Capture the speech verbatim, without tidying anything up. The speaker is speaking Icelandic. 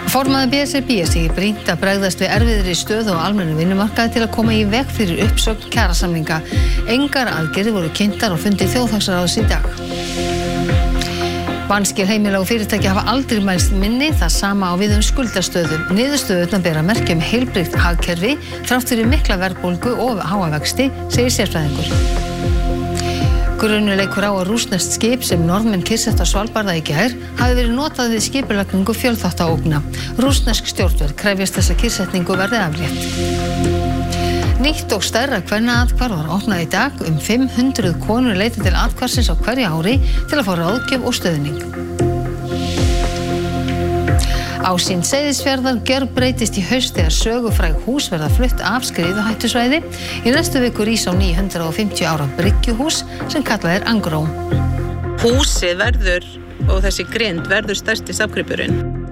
Formaður B S R B segir brýnt að bregðast við erfiðri stöðu á almennum vinnumarkaði til að koma í veg fyrir uppsögn kjarasamninga. Engar aðgerðir voru kynntar á fundi þjóðhagsráðs í dag. Vanskil heimila og fyrirtæki hafa aldrei mælst minni, það sama á við um skuldastöðu. Niðurstöðurnar bera merki um heilbrigt hagkerfi þrátt fyrir mikla verðbólgu og háa vexti, segir sérfræðingur. Grunur leikur á að rússneskt skip sem Norðmenn kyrrsett á Svalbarða í gær hafi verið notað við skipulagningu fjölþáttaógna. Rússnesk stjórnvöld krefjast þess að kyrrsetningu verði aflétt. Nýtt og stærra kvennaathvarf var opnað í dag. Um fimm hundruð konur leita til athvarfsins á hverju ári til að fá ráðgjöf og stuðning. Ásýnd Seyðisfjarðar gjörbreytist í haust þegar sögufræg hús verða flutt af skriðuhættusvæði. Í næstu viku rís á níu hundruð og fimmtíu ára bryggjuhús sem kallað er Angró. Húsið verður og þessi grind verður stærsti safngripurinn.